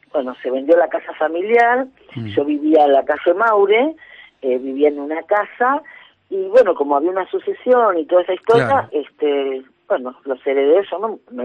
bueno, se vendió la casa familiar, yo vivía en la calle Maure, vivía en una casa, y bueno, como había una sucesión y toda esa historia, Claro. bueno, los heredé, yo no me